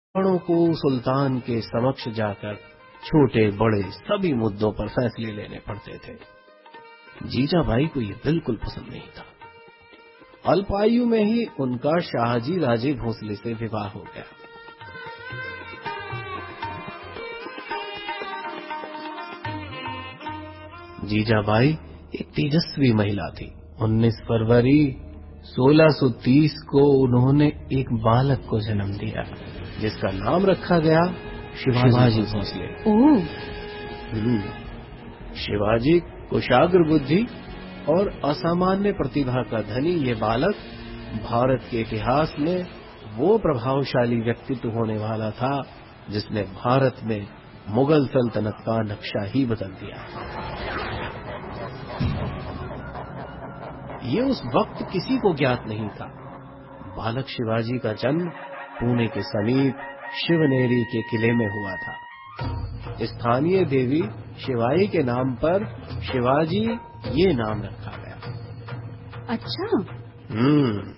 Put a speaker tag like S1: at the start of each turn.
S1: बड़ों को सुल्तान के समक्ष जाकर छोटे बड़े सभी मुद्दों पर फैसले लेने पड़ते थे। जीजाबाई को ये बिल्कुल पसंद नहीं था। अल्पायु में ही उनका शाहजी राजे भोसले से विवाह हो गया। जीजाबाई एक तेजस्वी महिला थी। 19 फरवरी 1630 को उन्होंने एक बालक को जन्म दिया, जिसका नाम रखा गया शिवाजी भोसले। शिवाजी कुशाग्र बुद्धि और असामान्य प्रतिभा का धनी ये बालक भारत के इतिहास में वो प्रभावशाली व्यक्तित्व होने वाला था जिसने भारत में मुगल सल्तनत का नक्शा ही बदल दिया। ये उस वक्त किसी को ज्ञात नहीं था। बालक शिवाजी का जन्म पुणे के समीप शिवनेरी के किले में हुआ था। स्थानीय देवी शिवाई के नाम पर शिवाजी ये नाम रखा गया।
S2: अच्छा।